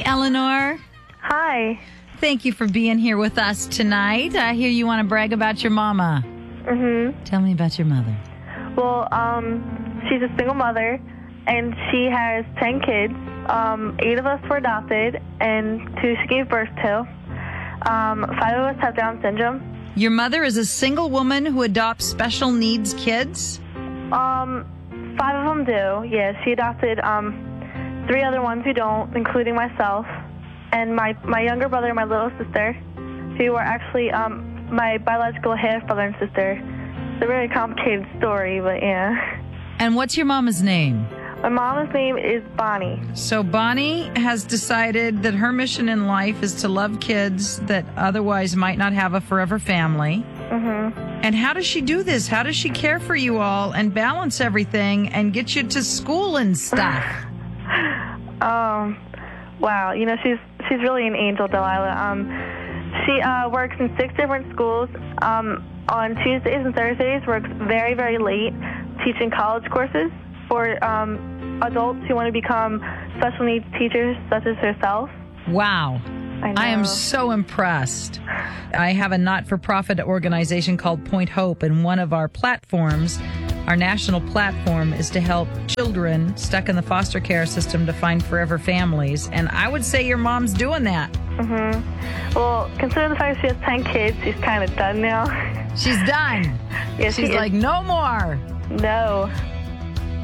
Eleanor. Hi. Thank you for being here with us tonight. I hear you want to brag about your mama. Mm-hmm. Tell me about your mother. Well, she's a single mother, and she has 10 kids. 8 of us were adopted, and 2 she gave birth to. 5 of us have Down syndrome. Your mother is a single woman who adopts special needs kids? 5 of them do. Yeah, she adopted 3 other ones who don't, including myself, and my younger brother and my little sister, who are actually my biological half-brother and sister. It's a very complicated story, but yeah. And what's your mama's name? My mama's name is Bonnie. So Bonnie has decided that her mission in life is to love kids that otherwise might not have a forever family. Mm-hmm. And how does she do this? How does she care for you all and balance everything and get you to school and stuff? Wow. You know, she's really an angel, Delilah. She works in 6 different schools. On Tuesdays and Thursdays, works very, very late teaching college courses for adults who want to become special needs teachers, such as herself. Wow. I am so impressed. I have a not-for-profit organization called Point Hope, and one of our platforms, our national platform, is to help children stuck in the foster care system to find forever families. And I would say your mom's doing that. Mm-hmm. Well, considering the fact that she has 10 kids, she's kind of done now. She's done. Yeah, she's like, no more. No.